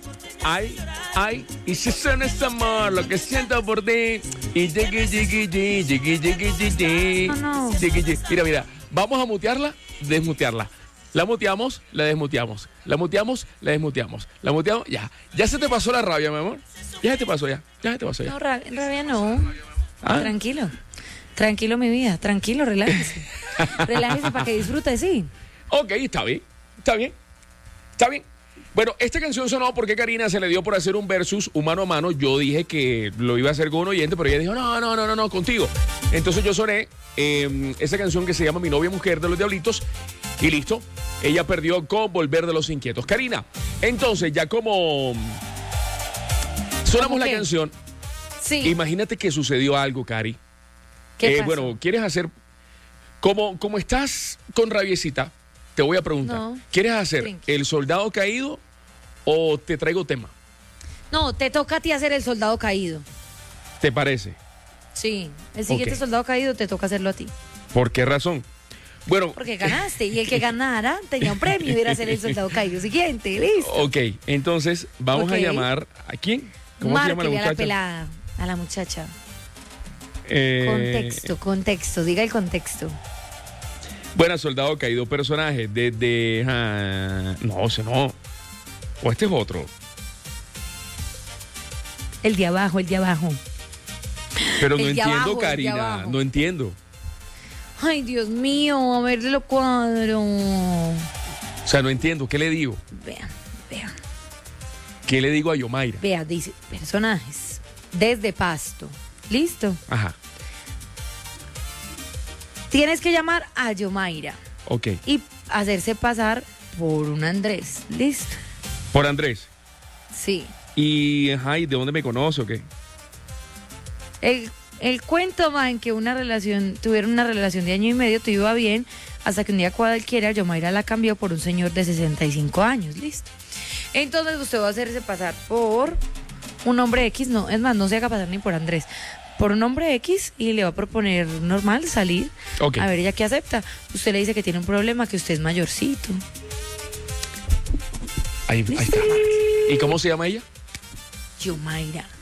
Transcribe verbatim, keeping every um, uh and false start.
ay, ay, y si eso no es amor, lo que siento por ti. Y jiggy, jiggy, jiggy, jiggy, jiggy, jiggy, No, no. jiggy, jiggy. Mira, mira, vamos a mutearla, desmutearla. La muteamos, la desmuteamos. La muteamos, la desmuteamos. La muteamos, ya. Ya se te pasó la rabia, mi amor. Ya se te pasó, ya. Ya se te pasó, ya. No, ra- rabia no. ¿Ah? Tranquilo. Tranquilo, mi vida. Tranquilo, relájese. Relájese para que disfrute, sí. Ok, está bien. Está bien. Está bien. Bueno, esta canción sonó porque Karina se le dio por hacer un versus humano a mano. Yo dije que lo iba a hacer con un oyente, pero ella dijo, no, no, no, no, no, contigo. Entonces yo soné eh, esa canción que se llama Mi novia mujer de los Diablitos y listo. Ella perdió con Volver de los Inquietos. Karina, entonces ya como sonamos ¿Cómo la qué? canción, Sí. imagínate que sucedió algo, Cari. ¿Qué Eh, pasó? bueno, ¿quieres hacer, como, como estás con rabiecita, te voy a preguntar, No. ¿quieres hacer Tranqui. el soldado caído o te traigo tema? No, te toca a ti hacer el soldado caído. ¿Te parece? Sí. El siguiente Ok. soldado caído te toca hacerlo a ti. ¿Por qué razón? Bueno, Porque ganaste. Y el que ganara tenía un premio y era ser el soldado caído siguiente. Listo. ok, entonces vamos Ok. a llamar, ¿a quién? ¿Cómo se llama la Márquele a la muchacha? pelada. A la muchacha. Eh, Contexto, contexto. Diga el contexto. Buena, soldado caído, personaje desde... ah, no, ese no. O este es otro. El de abajo, el de abajo. Pero no El de entiendo, abajo, el de Karina, abajo. no entiendo. Ay, Dios mío, a ver lo cuadro. O sea, no entiendo. ¿Qué le digo? Vean, vean, ¿Qué le digo a Yomaira? vean, dice, personajes. Desde Pasto. ¿Listo? Ajá, Tienes que llamar a Yomaira ok. y hacerse pasar por un Andrés. ¿Listo? Por Andrés. Sí. Y, ajá, ¿y de dónde me conoce o qué? El, el cuento va en que una relación, tuvieron una relación de año y medio, todo iba bien, hasta que un día cualquiera Yomaira la cambió por un señor de sesenta y cinco años. ¿Listo? Entonces usted va a hacerse pasar por un hombre X, no, es más, no se haga pasar ni por Andrés, por un hombre X y le va a proponer normal salir. Ok. A ver, ella qué acepta. Usted le dice que tiene un problema, que usted es mayorcito. Ahí, ahí está. ¿Y cómo se llama ella? Yomaira.